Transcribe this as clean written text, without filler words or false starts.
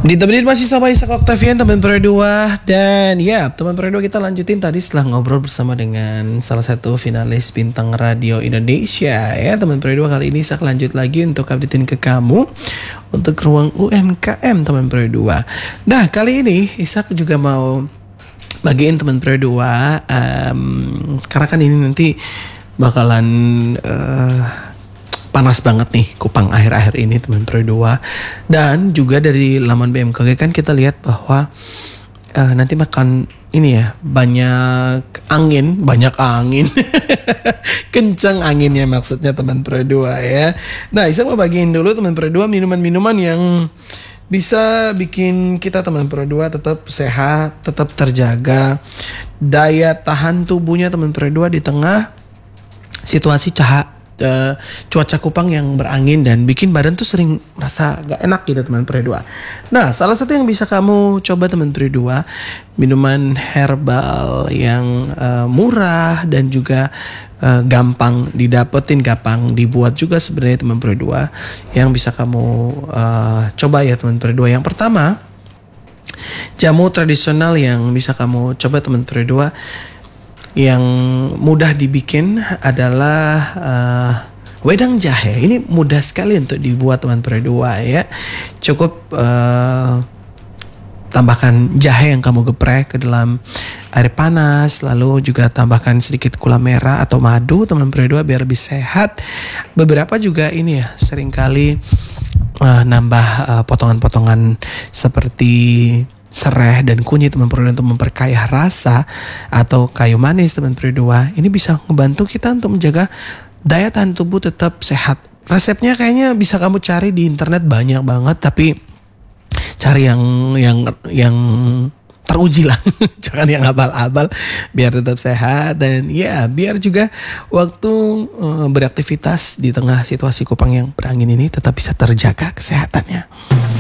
Ditemenin masih sama Isak Octavian, teman Perdua. Dan ya, teman Perdua, kita lanjutin tadi setelah ngobrol bersama dengan salah satu finalis Bintang Radio Indonesia. Ya, teman Perdua, kali ini Isak lanjut lagi untuk updatein ke kamu untuk ruang UMKM, teman Perdua. Nah, kali ini Isak juga mau bagiin teman Perdua, karena kan ini nanti bakalan panas banget nih Kupang akhir-akhir ini, teman Perdua. Dan juga dari laman BMKG kan kita lihat bahwa nanti makan ini ya, banyak angin kencang anginnya maksudnya, teman Perdua ya. Nah, saya mau bagiin dulu teman Perdua minuman-minuman yang bisa bikin kita, teman Perdua, tetap sehat, tetap terjaga daya tahan tubuhnya, teman Perdua, di tengah situasi cuaca Kupang yang berangin dan bikin badan tuh sering merasa gak enak gitu, teman Perdua. Nah, salah satu yang bisa kamu coba, teman Perdua, minuman herbal yang murah dan juga gampang didapetin, gampang dibuat juga sebenarnya, teman Perdua, yang bisa kamu coba ya, teman Perdua. Yang pertama, jamu tradisional yang bisa kamu coba, teman Perdua, yang mudah dibikin adalah wedang jahe. Ini mudah sekali untuk dibuat, teman Perdua ya. Cukup tambahkan jahe yang kamu geprek ke dalam air panas, lalu juga tambahkan sedikit gula merah atau madu, teman Perdua, biar lebih sehat. Beberapa juga ini ya, seringkali nambah potongan-potongan seperti serai dan kunyit, teman Perdua, untuk memperkaya rasa, atau kayu manis, teman Perdua. Ini bisa membantu kita untuk menjaga daya tahan tubuh tetap sehat. Resepnya kayaknya bisa kamu cari di internet banyak banget, tapi cari yang teruji lah. Jangan yang abal-abal, biar tetap sehat dan ya biar juga waktu beraktivitas di tengah situasi Kupang yang berangin ini tetap bisa terjaga kesehatannya.